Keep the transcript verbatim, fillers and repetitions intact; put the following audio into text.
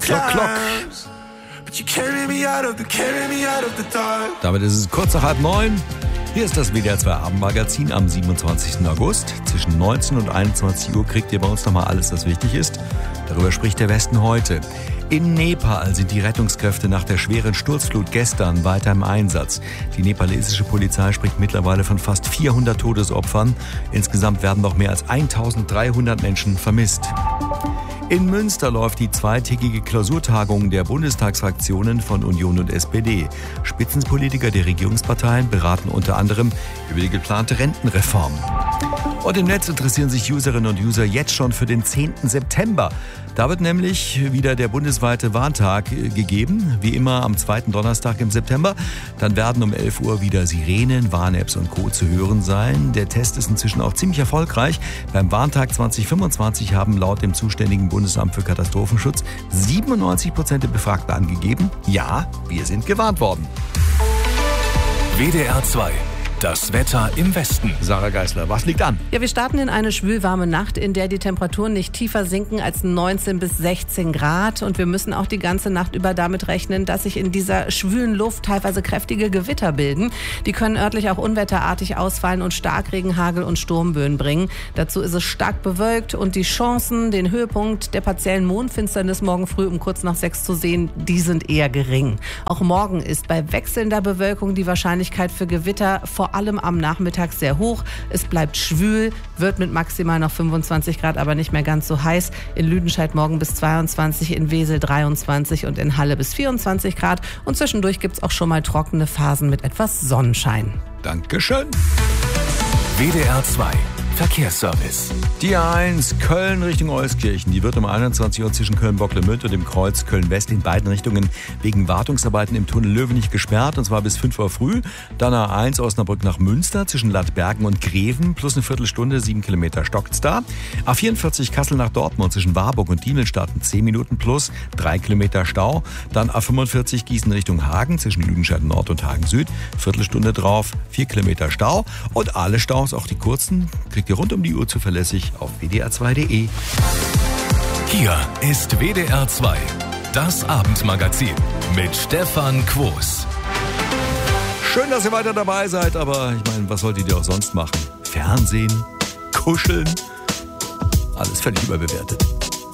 Klock, klock. Damit ist es kurz nach halb neun. Hier ist das W D R zwei Abendmagazin am siebenundzwanzigsten August. Zwischen neunzehn und einundzwanzig Uhr kriegt ihr bei uns nochmal alles, was wichtig ist. Darüber spricht der Westen heute. In Nepal sind die Rettungskräfte nach der schweren Sturzflut gestern weiter im Einsatz. Die nepalesische Polizei spricht mittlerweile von fast vierhundert Todesopfern. Insgesamt werden noch mehr als eintausenddreihundert Menschen vermisst. In Münster läuft die zweitägige Klausurtagung der Bundestagsfraktionen von Union und S P D. Spitzenpolitiker der Regierungsparteien beraten unter anderem über die geplante Rentenreform. Und im Netz interessieren sich Userinnen und User jetzt schon für den zehnten September. Da wird nämlich wieder der bundesweite Warntag gegeben, wie immer am zweiten Donnerstag im September. Dann werden um elf Uhr wieder Sirenen, Warn-Apps und Co. zu hören sein. Der Test ist inzwischen auch ziemlich erfolgreich. Beim Warntag zwanzig fünfundzwanzig haben laut dem zuständigen Bundesamt für Katastrophenschutz siebenundneunzig Prozent der Befragten angegeben, ja, wir sind gewarnt worden. W D R zwei. Das Wetter im Westen. Sarah Geisler, was liegt an? Ja, wir starten in eine schwülwarme Nacht, in der die Temperaturen nicht tiefer sinken als neunzehn bis sechzehn Grad. Und wir müssen auch die ganze Nacht über damit rechnen, dass sich in dieser schwülen Luft teilweise kräftige Gewitter bilden. Die können örtlich auch unwetterartig ausfallen und Starkregen, Hagel und Sturmböen bringen. Dazu ist es stark bewölkt und die Chancen, den Höhepunkt der partiellen Mondfinsternis morgen früh um kurz nach sechs zu sehen, die sind eher gering. Auch morgen ist bei wechselnder Bewölkung die Wahrscheinlichkeit für Gewitter vor allem am Nachmittag sehr hoch. Es bleibt schwül, wird mit maximal noch fünfundzwanzig Grad, aber nicht mehr ganz so heiß. In Lüdenscheid morgen bis zweiundzwanzig, in Wesel dreiundzwanzig und in Halle bis vierundzwanzig Grad. Und zwischendurch gibt es auch schon mal trockene Phasen mit etwas Sonnenschein. Dankeschön. W D R zwei. Verkehrsservice. Die A eins Köln Richtung Euskirchen, die wird um einundzwanzig Uhr zwischen Köln-Bocklemünd und dem Kreuz Köln-West in beiden Richtungen wegen Wartungsarbeiten im Tunnel Löwenich gesperrt, und zwar bis fünf Uhr früh. Dann A eins Osnabrück nach Münster zwischen Ladbergen und Greven, plus eine Viertelstunde, sieben Kilometer stockt's da. A vierundvierzig Kassel nach Dortmund zwischen Warburg und Diemelsstadt, zehn Minuten plus, drei Kilometer Stau. Dann A fünfundvierzig Gießen Richtung Hagen zwischen Lüdenscheid Nord und Hagen Süd, Viertelstunde drauf, vier Kilometer Stau. Und alle Staus, auch die kurzen, kriegt ihr rund um die Uhr zuverlässig auf w d r zwei punkt d e. Hier ist W D R zwei, das Abendmagazin mit Stefan Quos. Schön, dass ihr weiter dabei seid, aber ich meine, was solltet ihr auch sonst machen? Fernsehen, kuscheln, alles völlig überbewertet.